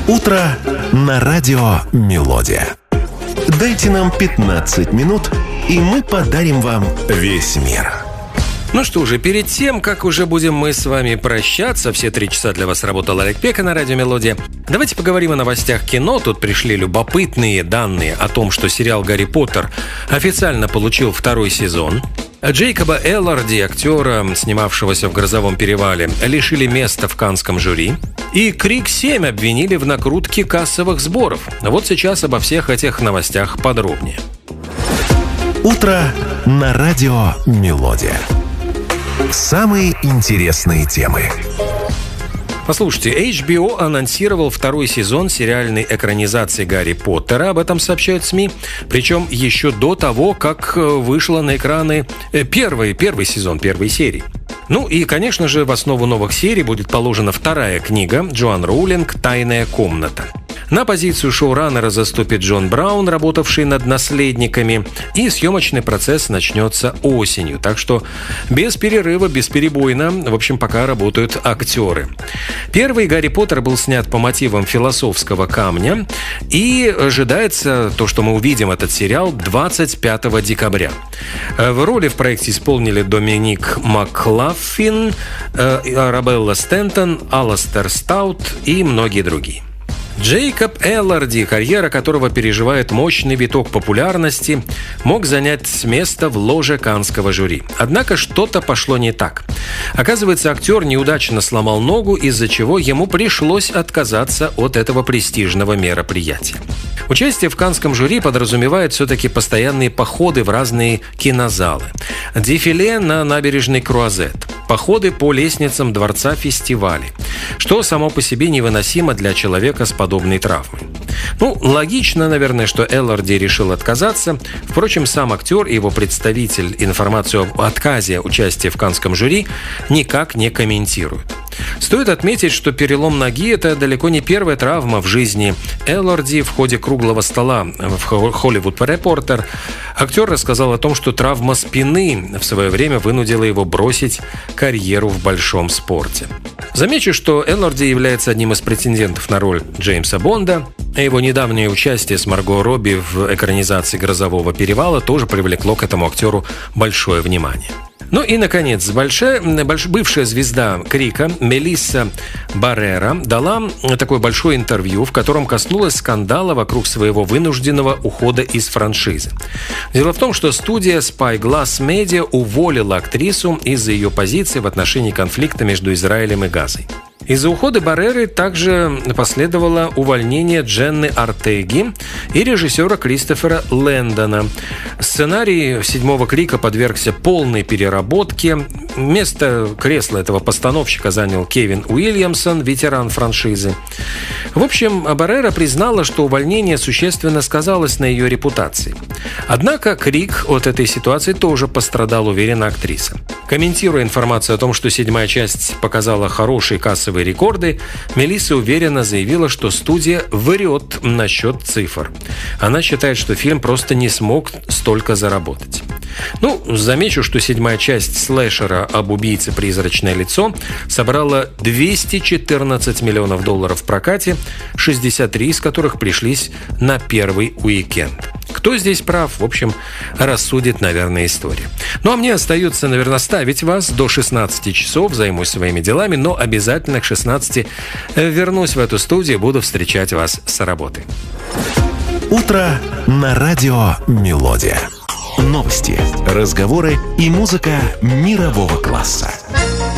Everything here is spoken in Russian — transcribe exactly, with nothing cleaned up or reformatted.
Утро на радио «Мелодия». Дайте нам пятнадцать минут, и мы подарим вам весь мир. Ну что же, перед тем, как уже будем мы с вами прощаться, все три часа для вас работал Олег Пека на радио «Мелодия», давайте поговорим о новостях кино. Тут пришли любопытные данные о том, что сериал «Гарри Поттер» официально получил второй сезон. Джейкоба Элларди, актера, снимавшегося в «Грозовом перевале», лишили места в каннском жюри. И Крик семь обвинили в накрутке кассовых сборов. Вот сейчас обо всех этих новостях подробнее. Утро на радио «Мелодия». Самые интересные темы. Послушайте, эйч би о анонсировал второй сезон сериальной экранизации «Гарри Поттера», об этом сообщают СМИ, причем еще до того, как вышла на экраны первый, первый сезон первой серии. Ну и, конечно же, в основу новых серий будет положена вторая книга Джоан Роулинг «Тайная комната». На позицию шоураннера заступит Джон Браун, работавший над «Наследниками», и съемочный процесс начнется осенью. Так что без перерыва, бесперебойно, в общем, пока работают актеры. Первый «Гарри Поттер» был снят по мотивам «Философского камня», и ожидается то, что мы увидим этот сериал двадцать пятого декабря. В роли в проекте исполнили Доминик Маклаффин, Арабелла Стентон, Аластер Стаут и многие другие. Джейкоб Элларди, карьера которого переживает мощный виток популярности, мог занять место в ложе каннского жюри. Однако что-то пошло не так. Оказывается, актер неудачно сломал ногу, из-за чего ему пришлось отказаться от этого престижного мероприятия. Участие в каннском жюри подразумевает все-таки постоянные походы в разные кинозалы, дефиле на набережной Круазет, походы по лестницам дворца фестивалей, что само по себе невыносимо для человека с подобной травмой. Ну, логично, наверное, что Элларди решил отказаться. Впрочем, сам актер и его представитель информацию об отказе участия в каннском жюри никак не комментируют. Стоит отметить, что перелом ноги – это далеко не первая травма в жизни Элларди. В ходе круглого стола в Hollywood Reporter актер рассказал о том, что травма спины в свое время вынудила его бросить карьеру в большом спорте. Замечу, что Элларди является одним из претендентов на роль Джеймса Бонда, а его недавнее участие с Марго Робби в экранизации «Грозового перевала» тоже привлекло к этому актеру большое внимание. Ну и, наконец, большая, больш, бывшая звезда Крика Мелисса Баррера дала такое большое интервью, в котором коснулась скандала вокруг своего вынужденного ухода из франшизы. Дело в том, что студия Spyglass Media уволила актрису из-за ее позиции в отношении конфликта между Израилем и Газой. Из-за ухода Барреры также последовало увольнение Дженны Ортеги и режиссера Кристофера Лэндона. Сценарий «Седьмого Крика» подвергся полной переработке. Место кресла этого постановщика занял Кевин Уильямсон, ветеран франшизы. В общем, Баррера признала, что увольнение существенно сказалось на ее репутации. Однако Крик от этой ситуации тоже пострадал, уверена актриса. Комментируя информацию о том, что седьмая часть показала хорошие кассовые рекорды, Мелисса уверенно заявила, что студия врет насчет цифр. Она считает, что фильм просто не смог столько заработать. Ну, замечу, что седьмая часть слэшера об убийце «Призрачное лицо» собрала двести четырнадцать миллионов долларов в прокате, шестьдесят три из которых пришлись на первый уикенд. Кто здесь прав, в общем, рассудит, наверное, история. Ну, а мне остается, наверное, ставить вас до шестнадцати часов, займусь своими делами, но обязательно к шестнадцати вернусь в эту студию, буду встречать вас с работы. Утро на радио «Мелодия». Новости, разговоры и музыка мирового класса.